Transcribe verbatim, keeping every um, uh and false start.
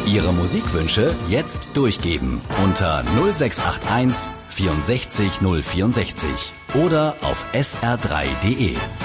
Ihre Musikwünsche jetzt durchgeben unter null sechs acht eins vierundsechzig null vierundsechzig oder auf s r drei punkt de.